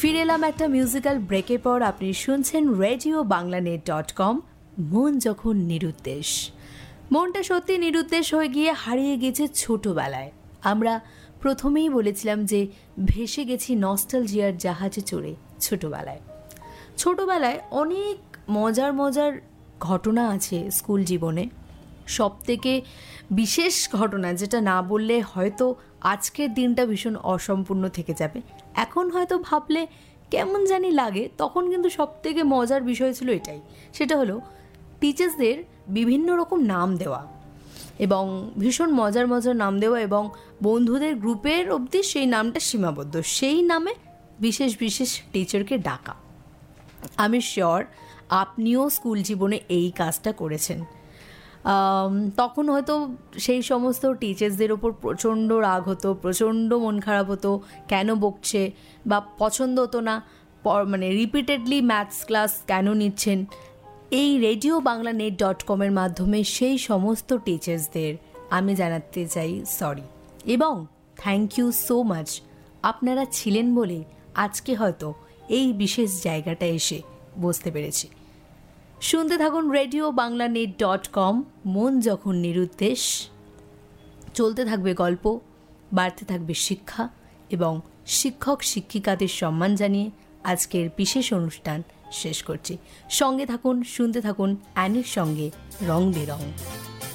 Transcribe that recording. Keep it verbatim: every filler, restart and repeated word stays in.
ফিরে এলাম একটা মিউজিক্যাল ব্রেকের পর। আপনি শুনছেন radio Bangla net dot com. মন যখন নিরুদ্দেশ, মনটা সত্যি নিরুদ্দেশ হয়ে গিয়ে হারিয়ে গেছে ছোটোবেলায়। আমরা প্রথমেই বলেছিলাম যে ভেসে গেছি নস্টালজিয়ার জাহাজে চড়ে ছোটোবেলায়। ছোটোবেলায় অনেক মজার মজার ঘটনা আছে স্কুল জীবনে। সব থেকে বিশেষ ঘটনা যেটা না বললে হয়তো আজকের দিনটা ভীষণ অসম্পূর্ণ থেকে যাবে। এখন হয়তো ভাবলে কেমন জানি লাগে, তখন কিন্তু সব থেকে মজার বিষয় ছিল এটাই। সেটা হলো টিচার্সদের বিভিন্ন রকম নাম দেওয়া, এবং ভীষণ মজার মজার নাম দেওয়া, এবং বন্ধুদের গ্রুপের অবধি সেই নামটা সীমাবদ্ধ। সেই নামে বিশেষ বিশেষ টিচারকে ডাকা। আমি শিওর আপনিও স্কুল জীবনে এই কাজটা করেছেন। তখন হয়তো সেই সমস্ত টিচার্সদের ওপর প্রচণ্ড রাগ হতো, প্রচণ্ড মন খারাপ হতো, কেন বকছে, বা পছন্দ হতো না, মানে রিপিটেডলি ম্যাথস ক্লাস কেন নিচ্ছেন। এই রেডিও বাংলা নেট ডট কমের মাধ্যমে সেই সমস্ত টিচার্সদের আমি জানাতে চাই সরি, এবং থ্যাংক ইউ সো মাচ। আপনারা ছিলেন বলে আজকে হয়তো এই বিশেষ জায়গাটা এসে বসতে পেরেছি। শুনতে থাকুন radio Bangla net dot com. মন যখন নিরুদ্দেশ, চলতে থাকবে গল্প, বাড়তে থাকবে শিক্ষা, এবং শিক্ষক শিক্ষিকাদের সম্মান জানিয়ে আজকের বিশেষ অনুষ্ঠান শেষ করছি। সঙ্গে থাকুন, শুনতে থাকুন অ্যানির সঙ্গে রং বেরং।